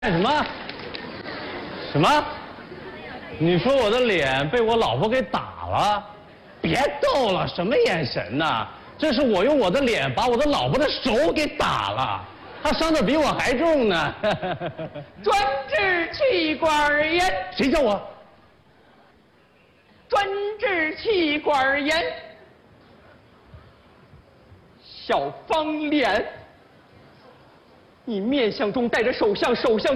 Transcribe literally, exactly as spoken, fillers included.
干什么？什么？你说我的脸被我老婆给打了？别逗了，什么眼神呐？这是我用我的脸把我的老婆的手给打了，她伤的比我还重呢。 专治气管炎。 谁叫我？ 专治气管炎。小方脸，你面相中带着手相，手相。